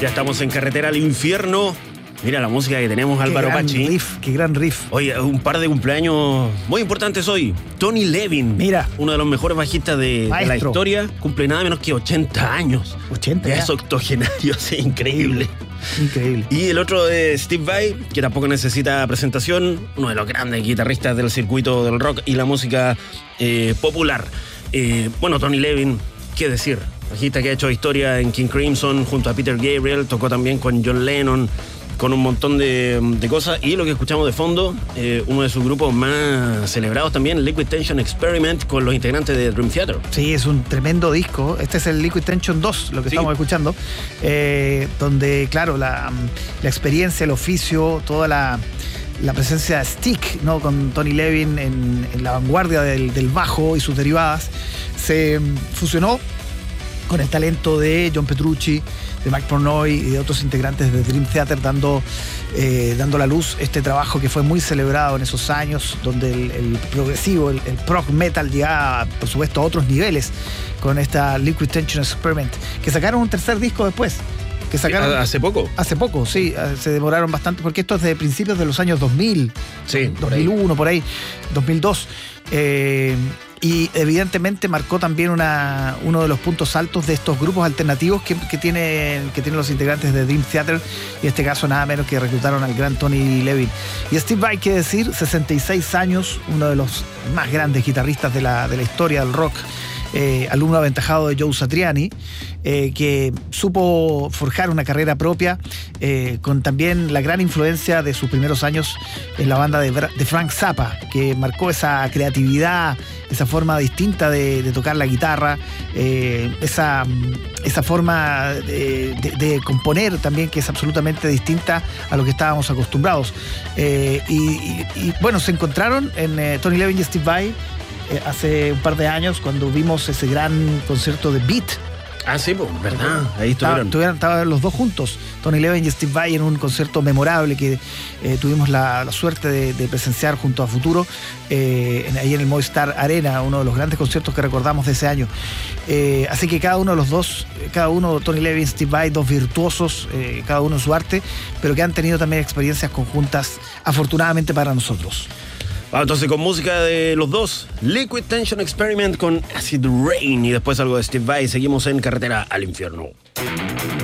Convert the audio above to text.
Ya estamos en Carretera al Infierno. Mira la música que tenemos, Álvaro Pachi. Qué gran riff. Oye, un par de cumpleaños muy importantes hoy. Tony Levin. Mira. Uno de los mejores bajistas de la historia. Cumple nada menos que 80 años. 80 ya. Es octogenario, sí, increíble. Increíble. Y el otro es Steve Vai, que tampoco necesita presentación. Uno de los grandes guitarristas del circuito del rock y la música popular. Bueno, Tony Levin, ¿qué decir? Bajista que ha hecho historia en King Crimson junto a Peter Gabriel. Tocó también con John Lennon, con un montón de cosas. Y lo que escuchamos de fondo, uno de sus grupos más celebrados también, Liquid Tension Experiment, con los integrantes de Dream Theater. Sí, es un tremendo disco. Este es el Liquid Tension 2, lo que estamos escuchando, donde, claro, la experiencia, el oficio, toda la presencia de Stick, ¿no? Con Tony Levin en la vanguardia del bajo y sus derivadas, se fusionó con el talento de John Petrucci, de Mike Portnoy y de otros integrantes de Dream Theater, dando a la luz este trabajo que fue muy celebrado en esos años, donde el progresivo, el prog metal llegaba, por supuesto, a otros niveles con esta Liquid Tension Experiment, que sacaron un tercer disco después. Que sacaron ¿Hace poco? Hace poco, sí. Se demoraron bastante, porque esto es de principios de los años 2000. Sí, 2001, por ahí, 2002. Y evidentemente marcó también uno de los puntos altos de estos grupos alternativos que tienen los integrantes de Dream Theater, y en este caso nada menos que reclutaron al gran Tony Levin. Y Steve Vai, qué decir, 66 años, uno de los más grandes guitarristas de la historia del rock, alumno aventajado de Joe Satriani, que supo forjar una carrera propia, con también la gran influencia de sus primeros años en la banda de Frank Zappa, que marcó esa creatividad, esa forma distinta de tocar la guitarra, esa forma de componer también, que es absolutamente distinta a lo que estábamos acostumbrados. Y bueno, se encontraron en Tony Levin y Steve Vai hace un par de años, cuando vimos ese gran concierto de Beat. Ah, sí, pues, ¿verdad? Ahí estuvieron. Estaban los dos juntos, Tony Levin y Steve Vai, en un concierto memorable que tuvimos la suerte de presenciar junto a Futuro, ahí en el Movistar Arena, uno de los grandes conciertos que recordamos de ese año. Así que cada uno, Tony Levin y Steve Vai, dos virtuosos, cada uno en su arte, pero que han tenido también experiencias conjuntas, afortunadamente para nosotros. Entonces, con música de los dos, Liquid Tension Experiment con Acid Rain, y después algo de Steve Vai. Seguimos en Carretera al Infierno.